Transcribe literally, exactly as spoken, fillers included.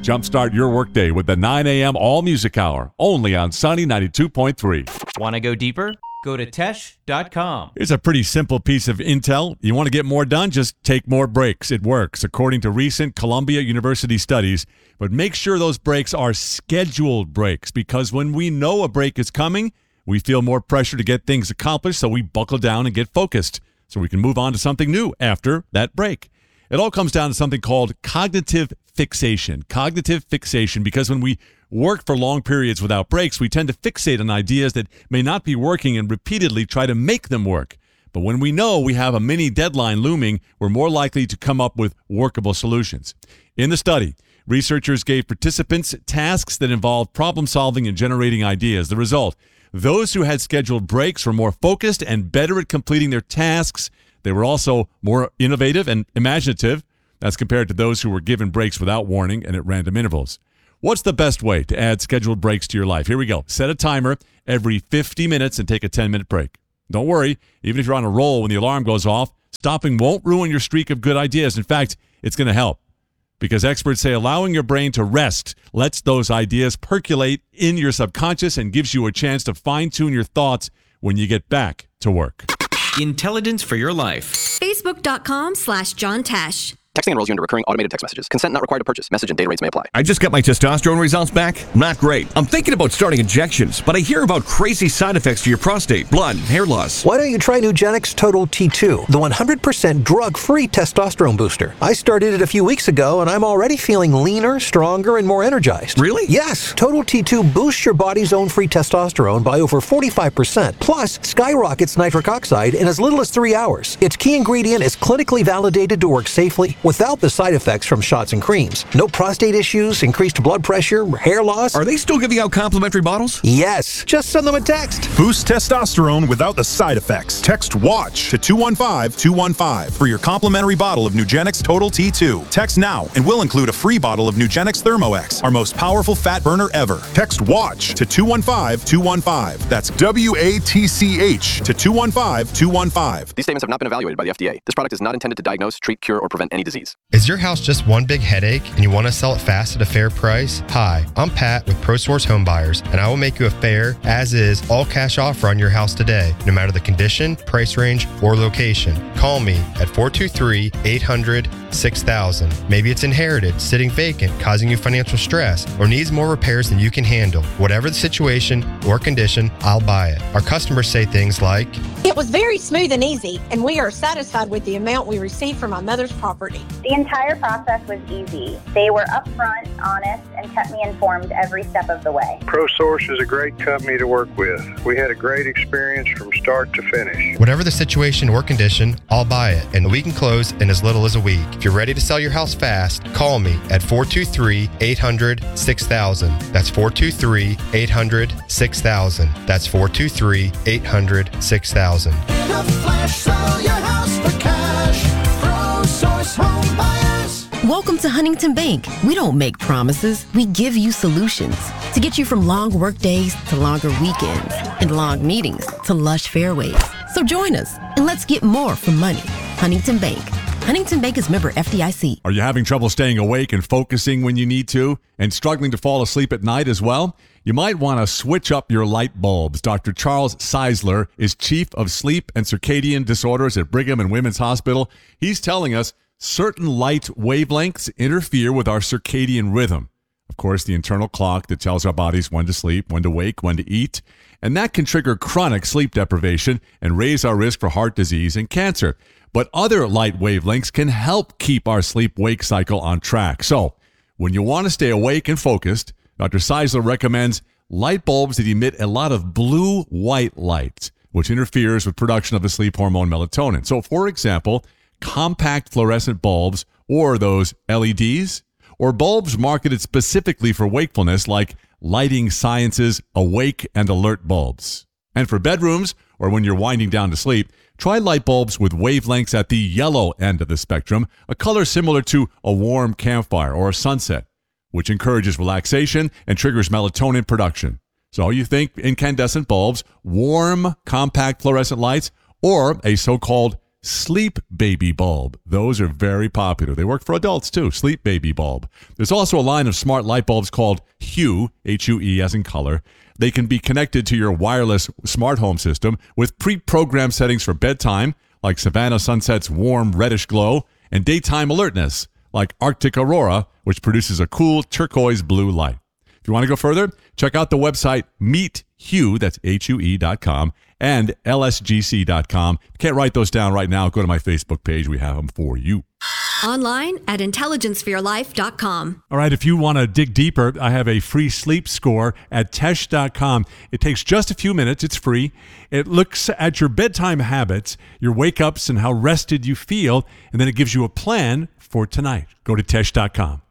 Jumpstart your workday with the nine a.m. All Music Hour, only on Sunny ninety-two point three. Want to go deeper? Go to tesh dot com. Here's a pretty simple piece of intel. You want to get more done? Just take more breaks. It works, according to recent Columbia University studies. But make sure those breaks are scheduled breaks, because when we know a break is coming, we feel more pressure to get things accomplished, so we buckle down and get focused so we can move on to something new after that break. It all comes down to something called cognitive fixation. Cognitive fixation, because when we work for long periods without breaks, we tend to fixate on ideas that may not be working and repeatedly try to make them work. But when we know we have a mini deadline looming, we're more likely to come up with workable solutions. In the study, researchers gave participants tasks that involved problem solving and generating ideas. The result, those who had scheduled breaks were more focused and better at completing their tasks. They were also more innovative and imaginative as compared to those who were given breaks without warning and at random intervals. What's the best way to add scheduled breaks to your life? Here we go. Set a timer every fifty minutes and take a ten-minute break. Don't worry, even if you're on a roll when the alarm goes off, stopping won't ruin your streak of good ideas. In fact, it's going to help, because experts say allowing your brain to rest lets those ideas percolate in your subconscious and gives you a chance to fine-tune your thoughts when you get back to work. Intelligence for your life. Facebook.com slash John Tesh. Texting enrolls you into recurring automated text messages. Consent not required to purchase. Message and data rates may apply. I just got my testosterone results back. Not great. I'm thinking about starting injections, but I hear about crazy side effects to your prostate, blood, hair loss. Why don't you try Nugenix Total T two, the one hundred percent drug-free testosterone booster? I started it a few weeks ago, and I'm already feeling leaner, stronger, and more energized. Really? Yes. Total T two boosts your body's own free testosterone by over forty-five percent, plus skyrockets nitric oxide in as little as three hours. Its key ingredient is clinically validated to work safely without the side effects from shots and creams. No prostate issues, increased blood pressure, hair loss. Are they still giving out complimentary bottles? Yes. Just send them a text. Boost testosterone without the side effects. Text WATCH to two one five two one five for your complimentary bottle of Nugenix Total T two. Text now and we'll include a free bottle of Nugenix ThermoX, our most powerful fat burner ever. Text WATCH to two one five two one five. That's W A T C H to two one five two one five. These statements have not been evaluated by the F D A. This product is not intended to diagnose, treat, cure, or prevent any disease. Is your house just one big headache and you want to sell it fast at a fair price? Hi, I'm Pat with ProSource Home Buyers, and I will make you a fair, as-is, all-cash offer on your house today, no matter the condition, price range, or location. Call me at four two three, eight hundred, six thousand. Maybe it's inherited, sitting vacant, causing you financial stress, or needs more repairs than you can handle. Whatever the situation or condition, I'll buy it. Our customers say things like, "It was very smooth and easy, and we are satisfied with the amount we received from my mother's property." The entire process was easy. They were upfront, honest, and kept me informed every step of the way. ProSource is a great company to work with. We had a great experience from start to finish. Whatever the situation or condition, I'll buy it, and we can close in as little as a week. If you're ready to sell your house fast, call me at four two three, eight hundred, six thousand. That's four two three, eight hundred, six thousand. That's four two three, eight hundred, six thousand. In a flash, sell your house for cash. ProSource Home Buyers. Welcome to Huntington Bank. We don't make promises, we give you solutions to get you from long work days to longer weekends and long meetings to lush fairways. So join us and let's get more for money. Huntington Bank. Huntington Bank is member F D I C. Are you having trouble staying awake and focusing when you need to, and struggling to fall asleep at night as well? You might want to switch up your light bulbs. Doctor Charles Seisler is Chief of Sleep and Circadian Disorders at Brigham and Women's Hospital. He's telling us certain light wavelengths interfere with our circadian rhythm. Of course, the internal clock that tells our bodies when to sleep, when to wake, when to eat. And that can trigger chronic sleep deprivation and raise our risk for heart disease and cancer. But other light wavelengths can help keep our sleep-wake cycle on track. So, when you want to stay awake and focused, Doctor Seisler recommends light bulbs that emit a lot of blue-white light, which interferes with production of the sleep hormone melatonin. So, for example, compact fluorescent bulbs, or those L E Ds, or bulbs marketed specifically for wakefulness like Lighting Science's Awake and Alert bulbs. And for bedrooms, or when you're winding down to sleep, try light bulbs with wavelengths at the yellow end of the spectrum, a color similar to a warm campfire or a sunset, which encourages relaxation and triggers melatonin production. So you think incandescent bulbs, warm, compact fluorescent lights, or a so-called Sleep Baby Bulb. Those are very popular. They work for adults too. Sleep Baby Bulb. There's also a line of smart light bulbs called Hue, H U E as in color. They can be connected to your wireless smart home system with pre-programmed settings for bedtime, like Savannah Sunset's warm reddish glow, and daytime alertness, like Arctic Aurora, which produces a cool turquoise blue light. If you want to go further, check out the website Meet Hue, that's H U E dot com, and L S G C dot com. If you can't write those down right now, go to my Facebook page. We have them for you. Online at intelligence for your life dot com. All right, if you want to dig deeper, I have a free sleep score at tesh dot com. It takes just a few minutes. It's free. It looks at your bedtime habits, your wake-ups, and how rested you feel, and then it gives you a plan for tonight. Go to tesh dot com.